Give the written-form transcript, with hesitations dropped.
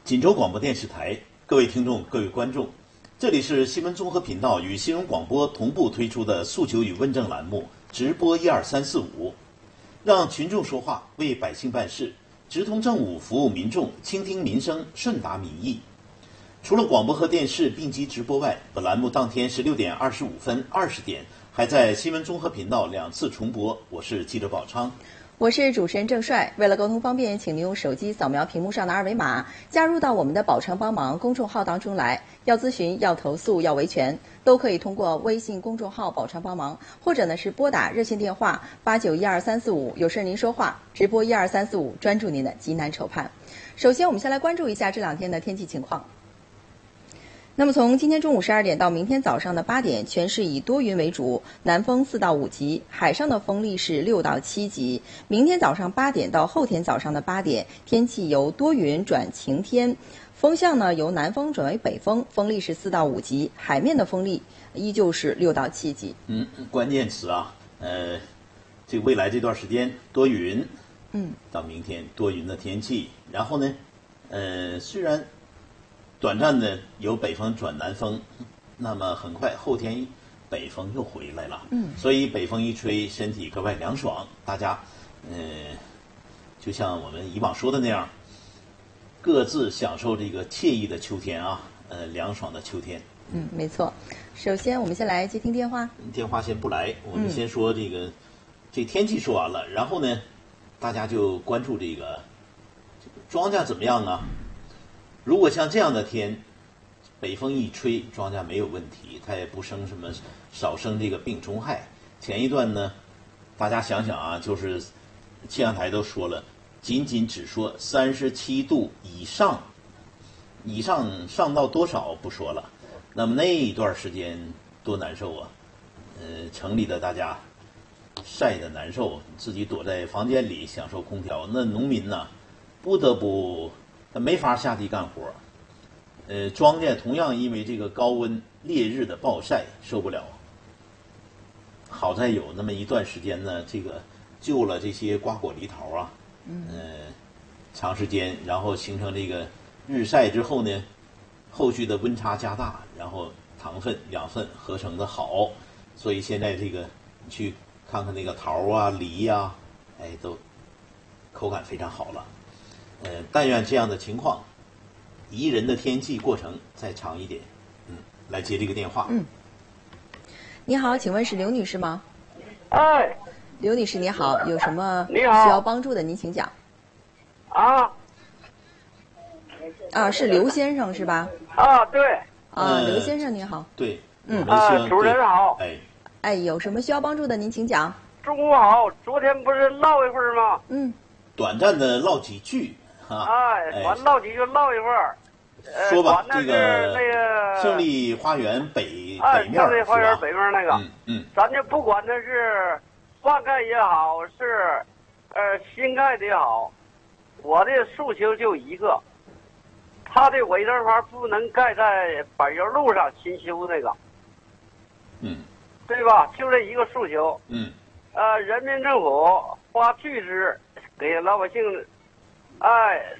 锦州广播电视台，各位听众、各位观众，这里是新闻综合频道与新闻广播同步推出的诉求与问政栏目直播12345，让群众说话，为百姓办事，直通政务，服务民众，倾听民生，顺达民意。除了广播和电视并机直播外，本栏目当天16点25分、20点还在新闻综合频道2次重播。我是记者宝昌。 我是主持人郑帅。为了沟通方便，请您用手机扫描屏幕上的二维码，加入到我们的宝昌帮忙公众号当中来。要咨询、要投诉、要维权，都可以通过微信公众号宝昌帮忙，或者呢是拨打热线电话8912-345，有事您说话，直播12345，专注您的急难愁盼。首先，我们先来关注一下这2天的天气情况。那么从今天中午12点到明天早上的8点，全市以多云为主，南风4到5级，海上的风力是6到7级。明天早上8点到后天早上的8点，天气由多云转晴天，风向呢由南风转为北风，风力是4到5级，海面的风力依旧是6到7级。 关键词啊，这未来这段时间多云，到明天多云的天气，然后呢，虽然短暂的由北风转南风，那么很快后天北风又回来了。所以北风一吹，身体格外凉爽。大家，就像我们以往说的那样，各自享受这个惬意的秋天啊，凉爽的秋天。 没错。首先，我们先来接听电话。 电话先不来，我们先说这天气说完了，然后呢，大家就关注这个庄稼怎么样啊？如果像这样的天，北风一吹，庄稼没有问题，它也不生什么少生这个病虫害。前一段呢，大家想想啊，就是气象台都说了，仅只说37度以上上到多少不说了，那么那一段时间多难受啊！城里的大家晒得难受，自己躲在房间里享受空调，那农民呢，不得不他没法下地干活，庄稼同样因为这个高温烈日的暴晒受不了。好在有那么一段时间呢，这个救了这些瓜果梨桃啊，长时间，然后形成这个日晒之后呢，后续的温差加大，然后糖分、养分合成的好，所以现在这个你去看看那个桃啊、梨呀，都口感非常好了。但愿这样的情况，宜人的天气过程再长一点。来接这个电话。 你好，请问是刘女士吗？ 哎， 刘女士你好，有什么需你好要帮助的您请讲。是刘先生是吧？ 对。 刘先生你好。 对。 主持人好。 有什么需要帮助的您请讲。 中午好，昨天不是唠一会儿吗？ 短暂的唠几句啊。 完唠几句唠一会儿。 说吧，这个那个胜利花园北面胜利花园北面那个，咱就不管它是翻盖也好，是新盖的也好，我的诉求就一个，它的违章牌不能盖在柏油路上新修那个，对吧？就这一个诉求。人民政府花巨资给老百姓，